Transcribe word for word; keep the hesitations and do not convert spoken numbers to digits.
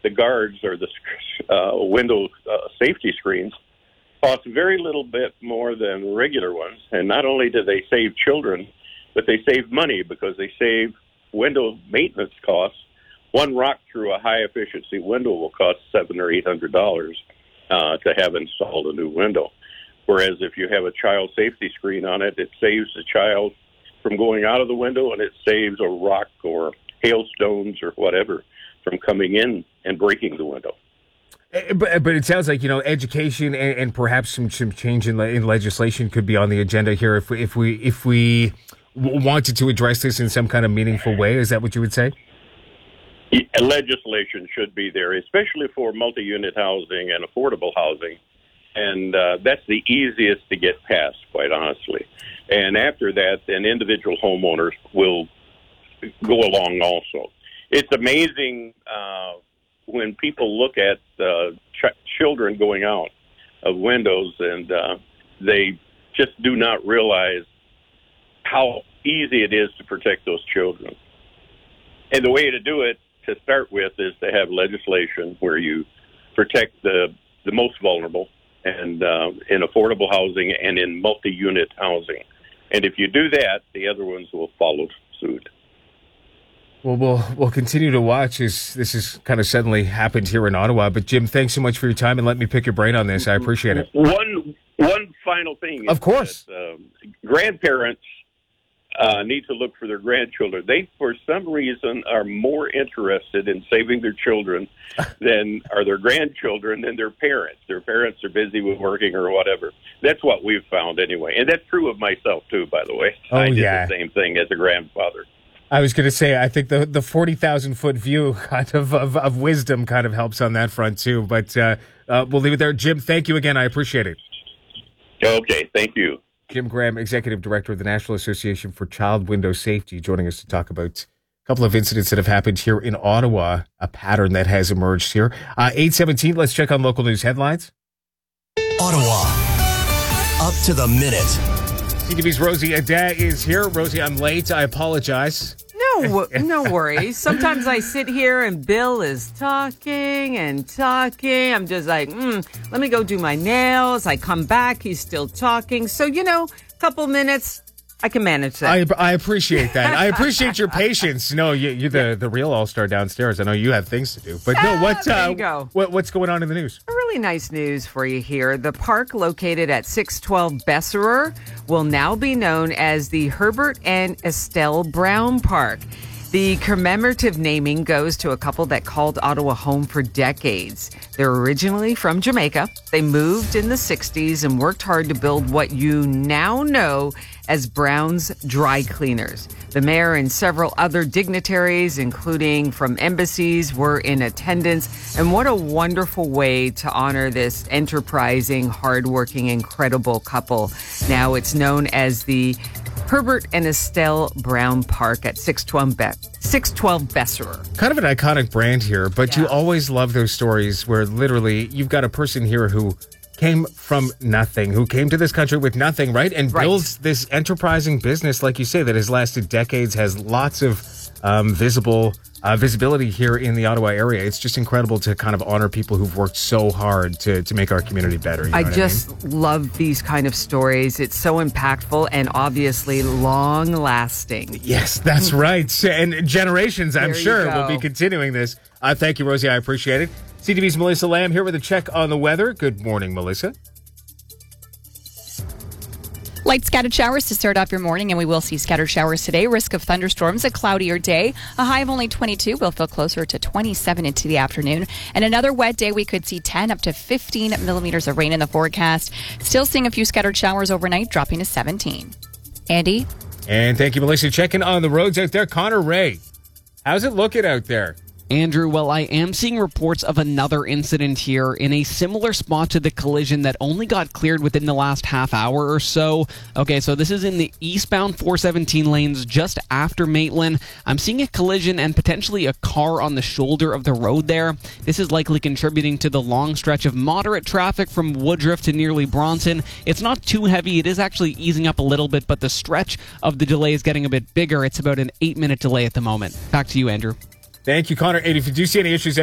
the guards or the uh, window uh, safety screens cost very little bit more than regular ones. And not only do they save children, but they save money because they save window maintenance costs. One rock through a high-efficiency window will cost seven or eight hundred dollars uh, to have installed a new window. Whereas if you have a child safety screen on it, it saves the child from going out of the window, and it saves a rock or hailstones or whatever from coming in and breaking the window. But, but it sounds like, you know, education and, and perhaps some, some change in, le- in legislation could be on the agenda here if we, if we if we w- wanted to address this in some kind of meaningful way. Is that what you would say? Yeah, legislation should be there, especially for multi-unit housing and affordable housing. And uh, that's the easiest to get passed, quite honestly. And after that, then individual homeowners will go along also. It's amazing uh, when people look at uh, ch- children going out of windows, and uh, they just do not realize how easy it is to protect those children. And the way to do it, to start with, is to have legislation where you protect the, the most vulnerable, and uh, in affordable housing and in multi-unit housing. And if you do that, the other ones will follow suit. Well, we'll we'll continue to watch as this has kind of suddenly happened here in Ottawa. But, Jim, thanks so much for your time, and let me pick your brain on this. I appreciate it. One one final thing. Of course. That, um, grandparents uh, need to look for their grandchildren. They, for some reason, are more interested in saving their children than are their grandchildren than their parents. Their parents are busy with working or whatever. That's what we've found anyway. And that's true of myself, too, by the way. Oh, I did yeah. the same thing as a grandfather. I was going to say, I think the the forty thousand foot view kind of, of of wisdom kind of helps on that front, too. But uh, uh, we'll leave it there. Jim, thank you again. I appreciate it. Okay, thank you. Jim Graham, Executive Director of the National Association for Child Window Safety, joining us to talk about a couple of incidents that have happened here in Ottawa, a pattern that has emerged here. Uh, eight seventeen, let's check on local news headlines. Ottawa, up to the minute. C T V's Rosie Adair is here. Rosie, I'm late. I apologize. No, no worries. Sometimes I sit here and Bill is talking and talking. I'm just like, mm, let me go do my nails. I come back. He's still talking. So, you know, a couple minutes, I can manage that. I, I appreciate that. I appreciate your patience. No, you, you're the, the real all-star downstairs. I know you have things to do. But no, what, ah, there uh, you go. what what's going on in the news? A really nice news for you here. The park located at six twelve Besserer will now be known as the Herbert and Estelle Brown Park. The commemorative naming goes to a couple that called Ottawa home for decades. They're originally from Jamaica. They moved in the sixties and worked hard to build what you now know as Brown's Dry Cleaners. The mayor and several other dignitaries, including from embassies, were in attendance. And what a wonderful way to honor this enterprising, hardworking, incredible couple. Now it's known as the Herbert and Estelle Brown Park at six twelve, Be- six twelve Besserer. Kind of an iconic brand here, but Yeah. you always love those stories where literally you've got a person here who came from nothing, who came to this country with nothing, right? And Right. builds this enterprising business, like you say, that has lasted decades, has lots of um, visible uh, visibility here in the Ottawa area. It's just incredible to kind of honor people who've worked so hard to, to make our community better. You know I what just I mean? love these kind of stories. It's so impactful and obviously long lasting. Yes, that's right. And generations, I'm There you sure, go. will be continuing this. Uh, thank you, Rosie. I appreciate it. C T V's Melissa Lamb here with a check on the weather. Good morning, Melissa. Light scattered showers to start off your morning, and we will see scattered showers today. Risk of thunderstorms, a cloudier day. A high of only twenty-two. We'll feel closer to twenty-seven into the afternoon. And another wet day, we could see ten up to fifteen millimeters of rain in the forecast. Still seeing a few scattered showers overnight, dropping to seventeen. Andy? And thank you, Melissa. Checking on the roads out there. Connor Ray, how's it looking out there? Andrew, well, I am seeing reports of another incident here in a similar spot to the collision that only got cleared within the last half hour or so. Okay, so this is in the eastbound four seventeen lanes just after Maitland. I'm seeing a collision and potentially a car on the shoulder of the road there. This is likely contributing to the long stretch of moderate traffic from Woodruff to nearly Bronson. It's not too heavy. It is actually easing up a little bit, but the stretch of the delay is getting a bit bigger. It's about an eight-minute delay at the moment. Back to you, Andrew. Thank you, Connor. And if you do see any issues